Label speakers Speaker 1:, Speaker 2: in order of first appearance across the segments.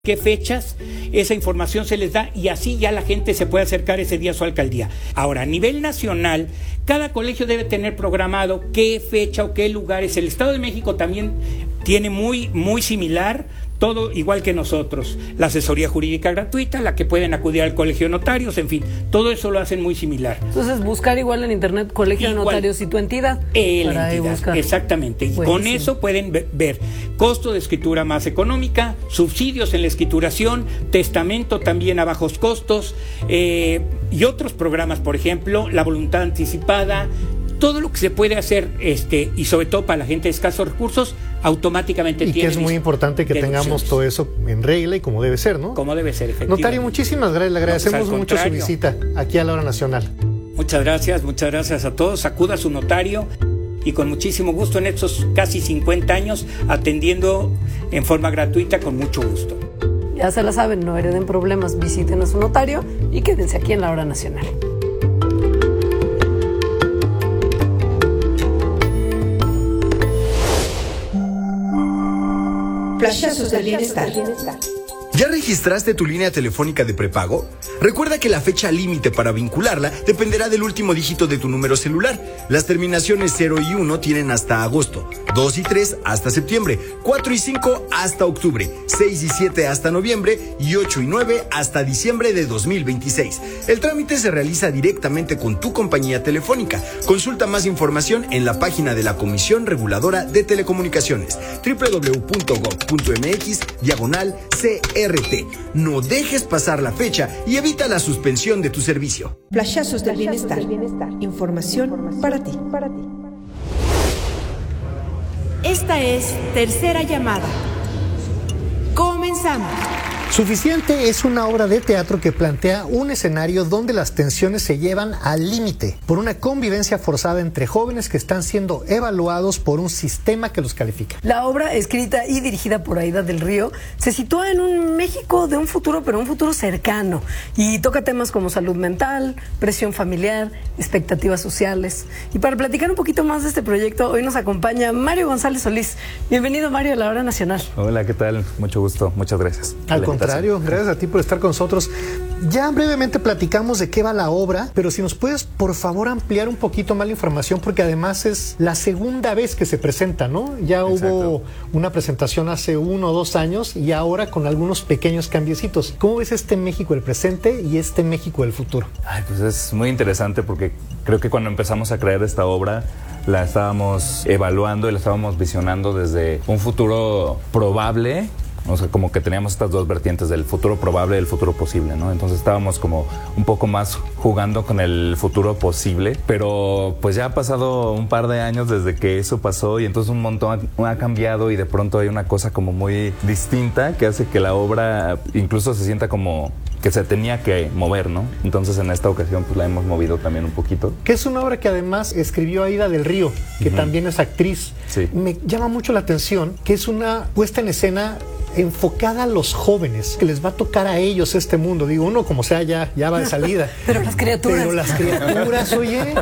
Speaker 1: qué fechas, esa información se les da y así ya la gente se puede acercar ese día a su alcaldía. Ahora, a nivel nacional, cada colegio debe tener programado qué fecha o qué lugares. El Estado de México también tiene muy similar, todo igual que nosotros. La asesoría jurídica gratuita, la que pueden acudir al colegio de notarios, en fin, todo eso lo hacen muy similar.
Speaker 2: Entonces, buscar igual en internet colegio de notarios y tu entidad.
Speaker 1: La entidad, exactamente. Y con eso pueden ver costo de escritura más económica, subsidios en la escrituración, testamento también a bajos costos, y otros programas, por ejemplo, la voluntad anticipada, todo lo que se puede hacer, y sobre todo para la gente de escasos recursos, automáticamente
Speaker 3: y
Speaker 1: tiene.
Speaker 3: Y que es muy importante que tengamos todo eso en regla y como debe ser, ¿no?
Speaker 1: Como debe ser, efectivamente.
Speaker 3: Notario, muchísimas gracias, le agradecemos mucho su visita aquí a La Hora Nacional.
Speaker 1: Muchas gracias a todos. Acuda a su notario y con muchísimo gusto en estos casi 50 años atendiendo en forma gratuita con mucho gusto.
Speaker 2: Ya se la saben, no hereden problemas, visiten a su notario y quédense aquí en La Hora Nacional.
Speaker 4: Flashazos del bienestar.
Speaker 5: ¿Ya registraste tu línea telefónica de prepago? Recuerda que la fecha límite para vincularla dependerá del último dígito de tu número celular. Las terminaciones 0 y 1 tienen hasta agosto, 2 y 3 hasta septiembre, 4 y 5 hasta octubre, 6 y 7 hasta noviembre y 8 y 9 hasta diciembre de 2026. El trámite se realiza directamente con tu compañía telefónica. Consulta más información en la página de la Comisión Reguladora de Telecomunicaciones, www.gov.mx/CRT. No dejes pasar la fecha y evita la suspensión de tu servicio.
Speaker 4: Flashazos del bienestar. Información para ti.
Speaker 6: Esta es Tercera Llamada. Comenzamos.
Speaker 3: Suficiente es una obra de teatro que plantea un escenario donde las tensiones se llevan al límite por una convivencia forzada entre jóvenes que están siendo evaluados por un sistema que los califica.
Speaker 2: La obra, escrita y dirigida por Aida del Río, se sitúa en un México de un futuro, pero un futuro cercano, y toca temas como salud mental, presión familiar, expectativas sociales. Y para platicar un poquito más de este proyecto, hoy nos acompaña Mario González Solís. Bienvenido, Mario, a La Hora Nacional.
Speaker 7: Hola, ¿qué tal? Mucho gusto, muchas gracias.
Speaker 3: Al contrario, gracias a ti por estar con nosotros. Ya brevemente platicamos de qué va la obra, pero si nos puedes, por favor, ampliar un poquito más la información, porque además es la segunda vez que se presenta, ¿no? Ya hubo una presentación hace 1 o 2 años y ahora con algunos pequeños cambiecitos. ¿Cómo ves este México del presente y este México del futuro?
Speaker 7: Ay, pues es muy interesante porque creo que cuando empezamos a crear esta obra la estábamos evaluando y la estábamos visionando desde un futuro probable. O sea, como que teníamos estas dos vertientes del futuro probable y el futuro posible, ¿no? Entonces estábamos como un poco más jugando con el futuro posible, pero pues ya ha pasado un par de años desde que eso pasó y entonces un montón ha cambiado y de pronto hay una cosa como muy distinta que hace que la obra incluso se sienta como que se tenía que mover, ¿no? Entonces en esta ocasión pues la hemos movido también un poquito.
Speaker 3: Que es una obra que además escribió Aida del Río, que también es actriz.
Speaker 7: Sí.
Speaker 3: Me llama mucho la atención que es una puesta en escena enfocada a los jóvenes, que les va a tocar a ellos este mundo. Digo, uno como sea ya va de salida.
Speaker 2: Pero las criaturas,
Speaker 3: oye.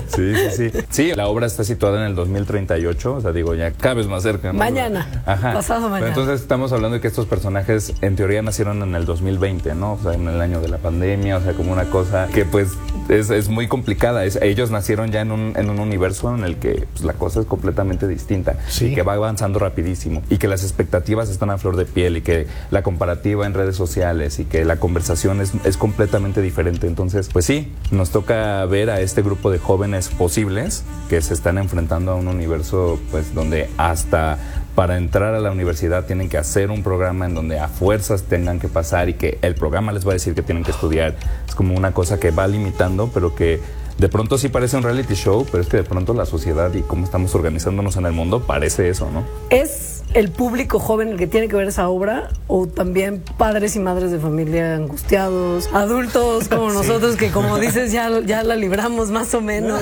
Speaker 7: Sí. Sí, la obra está situada en el 2038, o sea, digo, ya cada vez más cerca, ¿no?
Speaker 2: Mañana.
Speaker 7: Ajá.
Speaker 2: Pasado mañana.
Speaker 7: Pero entonces estamos hablando de que estos personajes en teoría nacieron en el 2020, ¿no? O sea, en el año de la pandemia, o sea, como una cosa que pues es muy complicada. Ellos nacieron ya en un universo en el que pues, la cosa es completamente distinta.
Speaker 3: Sí.
Speaker 7: Y que va avanzando rapidísimo y que las expectativas están a flor de piel y que la comparativa en redes sociales y que la conversación es completamente diferente. Entonces, pues sí, nos toca ver a este grupo de jóvenes posibles que se están enfrentando a un universo pues donde hasta para entrar a la universidad tienen que hacer un programa en donde a fuerzas tengan que pasar y que el programa les va a decir que tienen que estudiar. Es como una cosa que va limitando, pero que de pronto sí parece un reality show, pero es que de pronto la sociedad y cómo estamos organizándonos en el mundo parece eso, ¿no?
Speaker 2: ¿Es el público joven el que tiene que ver esa obra o también padres y madres de familia angustiados, adultos como nosotros que, como dices, ya la libramos más o menos?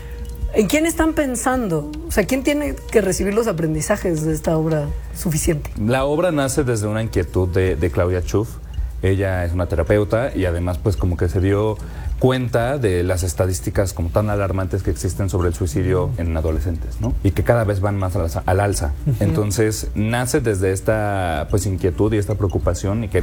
Speaker 2: ¿En quién están pensando? O sea, ¿quién tiene que recibir los aprendizajes de esta obra suficiente?
Speaker 7: La obra nace desde una inquietud de Claudia Schuff. Ella es una terapeuta y además pues como que se vio cuenta de las estadísticas como tan alarmantes que existen sobre el suicidio en adolescentes, ¿no? Y que cada vez van más al alza. Entonces nace desde esta pues inquietud y esta preocupación y